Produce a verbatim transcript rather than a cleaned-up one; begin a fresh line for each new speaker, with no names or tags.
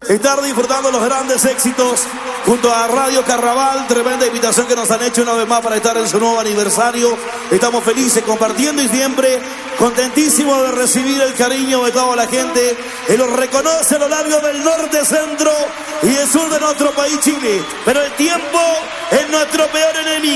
Estar disfrutando los grandes éxitos junto a Radio Carnaval, tremenda invitación que nos han hecho una vez más para estar en su nuevo aniversario. Estamos felices compartiendo y siempre contentísimos de recibir el cariño de toda la gente que los reconoce a lo largo del norte, centro y el sur de nuestro país, Chile. Pero el tiempo es nuestro peor enemigo.